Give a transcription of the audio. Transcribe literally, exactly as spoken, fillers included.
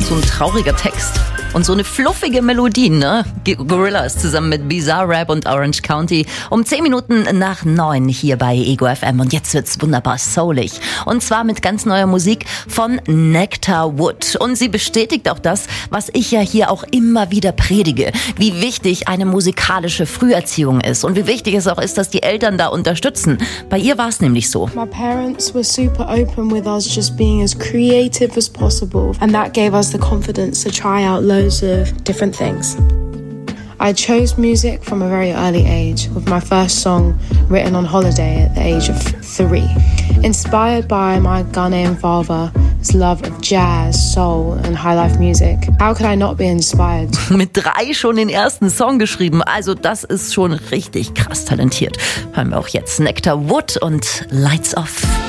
so ein trauriger Text. Und so eine fluffige Melodie, ne? Gorillaz zusammen mit Bizarre Rap und Orange County. Um zehn Minuten nach neun hier bei Ego F M. Und jetzt wird's wunderbar soulig. Und zwar mit ganz neuer Musik von Nectar Wood. Und sie bestätigt auch das, was ich ja hier auch immer wieder predige. Wie wichtig eine musikalische Früherziehung ist. Und wie wichtig es auch ist, dass die Eltern da unterstützen. Bei ihr war es nämlich so. My parents were super open with us just being as creative as possible. And that gave us the confidence to try out loads of different things. I chose music from a very early age, with my first song written on holiday at the age of three. Inspired by my Ghanaian father's love of jazz, soul and high-life music. How could I not be inspired? Mit drei schon den ersten Song geschrieben, also das ist schon richtig krass talentiert. Hören wir auch jetzt Nectar Wood und Lights Off.